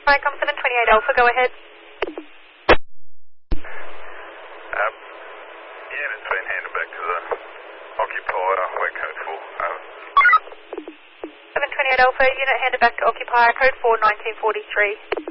Vicom 728 Alpha, go ahead. Yeah, it's been handed back to the occupier, where code 4. 728 Alpha, unit handed back to occupier, code 4, 1943.